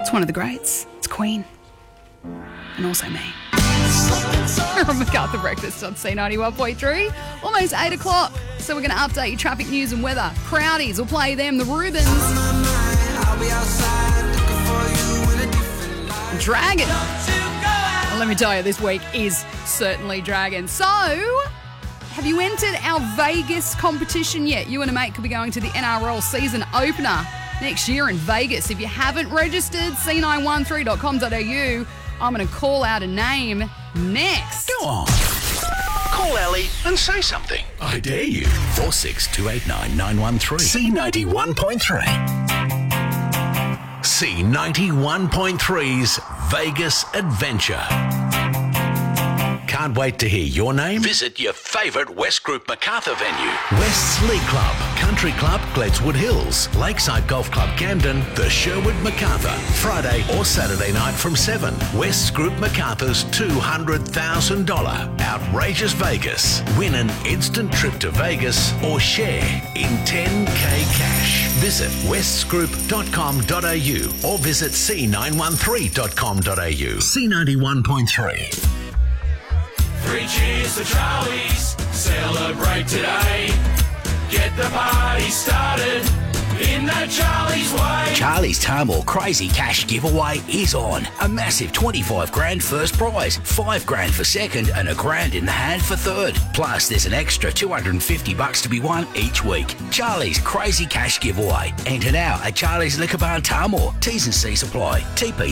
It's one of the greats. It's Queen. And also me. From MacArthur Breakfast on C91.3. Almost 8 o'clock. So we're going to update your traffic news and weather. Crowdies will play them, the Rubens. Dragon. Well, let me tell you, this week is certainly Dragon. So, have you entered our Vegas competition yet? You and a mate could be going to the NRL season opener next year in Vegas. If you haven't registered, c913.com.au. I'm going to call out a name next. Go on. Call Ali and say something. I dare you. 46289913. C91.3. C91.3's Vegas Adventure. Can't wait to hear your name? Visit your favourite West Group MacArthur venue. West's League Club, Country Club, Gledswood Hills, Lakeside Golf Club Camden, the Sherwood MacArthur. Friday or Saturday night from 7. West's Group MacArthur's $200,000 Outrageous Vegas. Win an instant trip to Vegas or share in 10K cash. Visit westsgroup.com.au or visit c913.com.au. C91.3. 3 cheers to Charlie's, celebrate today. Get the party started in that Charlie's way. Charlie's Tamworth Crazy Cash giveaway is on. A massive 25 grand first prize, 5 grand for second and $1,000 in the hand for third. Plus there's an extra $250 to be won each week. Charlie's Crazy Cash giveaway. Enter now at Charlie's Liquor Bar Tamworth. T's and C's apply. TP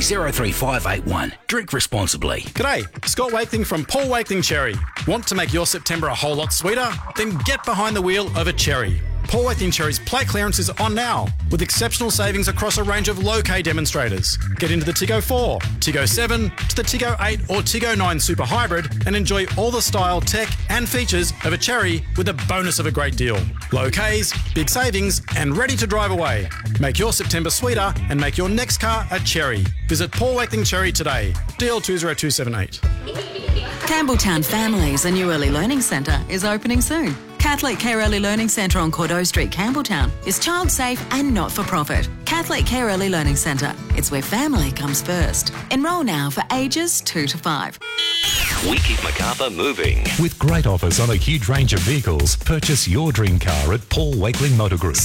03581. Drink responsibly. G'day, Scott Wakeling from Paul Wakeling Cherry. Want to make your September a whole lot sweeter? Then get behind the wheel of a Cherry. Paul Wakeling Cherry's plate clearance is on now, with exceptional savings across a range of low-K demonstrators. Get into the Tiggo 4, Tiggo 7, to the Tiggo 8 or Tiggo 9 Super Hybrid and enjoy all the style, tech and features of a Cherry with the bonus of a great deal. Low Ks, big savings and ready to drive away. Make your September sweeter and make your next car a Cherry. Visit Paul Wakeling Cherry today. DL 20278. Campbelltown Families, a new early learning centre, is opening soon. Catholic Care Early Learning Centre on Cordeaux Street, Campbelltown is child safe and not-for-profit. Catholic Care Early Learning Centre. It's where family comes first. Enrol now for ages 2 to 5. We keep MacArthur moving. With great offers on a huge range of vehicles, purchase your dream car at Paul Wakeling Motor Group.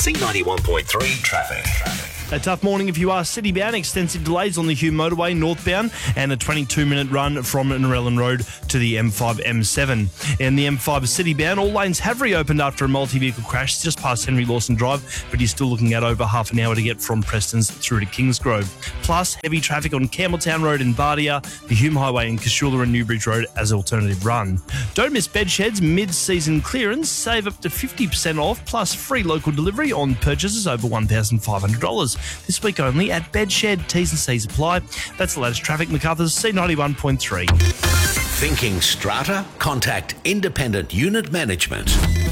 C91.3 Traffic. A tough morning if you are city-bound. Extensive delays on the Hume Motorway northbound and a 22-minute run from Narellan Road to the M5, M7. In the M5 city-bound, all lanes have reopened after a multi-vehicle crash just past Henry Lawson Drive, but you're still looking at over half an hour to get from Prestons through to Kingsgrove. Plus, heavy traffic on Campbelltown Road in Bardia, the Hume Highway in Cashula and Newbridge Road as alternative run. Don't miss Bedshed's mid-season clearance. Save up to 50% off, plus free local delivery on purchases over $1,500. This week only at Bedshed. T's and C's apply. That's the latest traffic. MacArthur's C91.3. Thinking strata? Contact Independent Unit Management.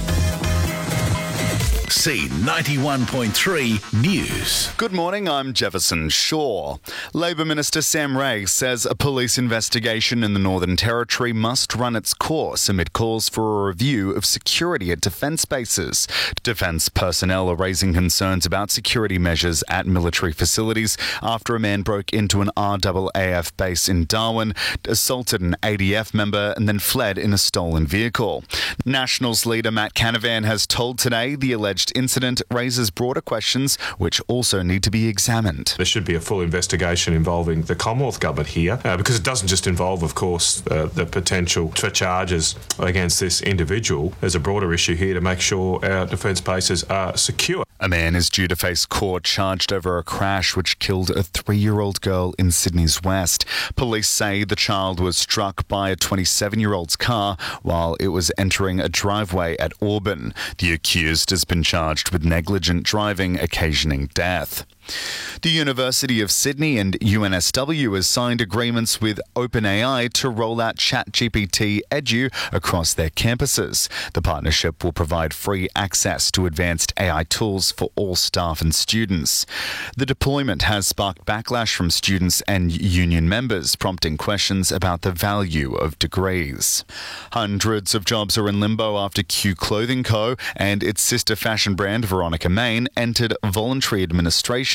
C91.3 News. Good morning, I'm Jefferson Shaw. Labor Minister Sam Rae says a police investigation in the Northern Territory must run its course amid calls for a review of security at defence bases. Defence personnel are raising concerns about security measures at military facilities after a man broke into an RAAF base in Darwin, assaulted an ADF member and then fled in a stolen vehicle. Nationals leader Matt Canavan has told Today the alleged incident raises broader questions which also need to be examined. There should be a full investigation involving the Commonwealth Government here because it doesn't just involve, of course, the potential for charges against this individual. There's a broader issue here to make sure our defence bases are secure. A man is due to face court charged over a crash which killed a 3-year-old girl in Sydney's West. Police say the child was struck by a 27-year-old's car while it was entering a driveway at Auburn. The accused has been charged with negligent driving occasioning death. The University of Sydney and UNSW has signed agreements with OpenAI to roll out ChatGPT Edu across their campuses. The partnership will provide free access to advanced AI tools for all staff and students. The deployment has sparked backlash from students and union members, prompting questions about the value of degrees. Hundreds of jobs are in limbo after Q Clothing Co. and its sister fashion brand Veronica Main entered voluntary administration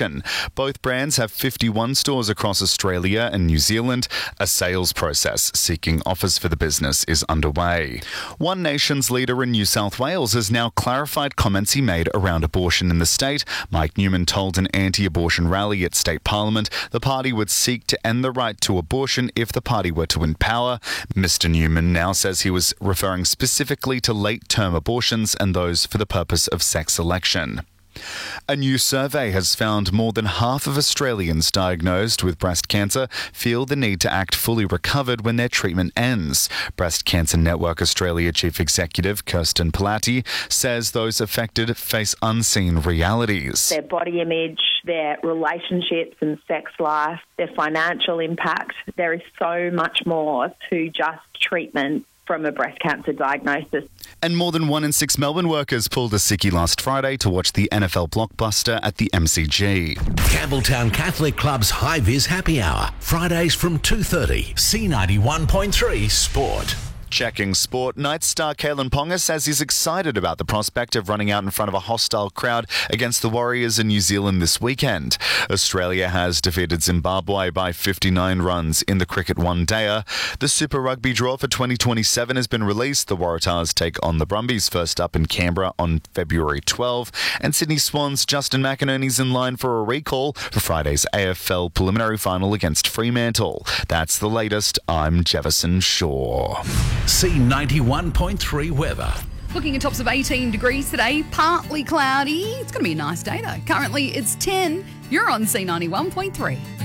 Abortion. Both brands have 51 stores across Australia and New Zealand. A sales process seeking offers for the business is underway. One Nation's leader in New South Wales has now clarified comments he made around abortion in the state. Mike Newman told an anti-abortion rally at State Parliament the party would seek to end the right to abortion if the party were to win power. Mr. Newman now says he was referring specifically to late-term abortions and those for the purpose of sex selection. A new survey has found more than half of Australians diagnosed with breast cancer feel the need to act fully recovered when their treatment ends. Breast Cancer Network Australia Chief Executive Kirsten Plati says those affected face unseen realities. Their body image, their relationships and sex life, their financial impact. There is so much more to just treatment from a breast cancer diagnosis. And more than 1 in 6 Melbourne workers pulled a sickie last Friday to watch the NFL blockbuster at the MCG. Campbelltown Catholic Club's High Vis Happy Hour, Fridays from 2:30. C91.3 Sport. Checking sport, Knights star Kalen Ponga says he's excited about the prospect of running out in front of a hostile crowd against the Warriors in New Zealand this weekend. Australia has defeated Zimbabwe by 59 runs in the cricket one-dayer. The Super Rugby draw for 2027 has been released. The Waratahs take on the Brumbies first up in Canberra on February 12. And Sydney Swans' Justin McInerney's in line for a recall for Friday's AFL preliminary final against Fremantle. That's the latest. I'm Jefferson Shaw. C91.3 weather. Looking at tops of 18 degrees today, partly cloudy. It's going to be a nice day though. Currently it's 10. You're on C91.3.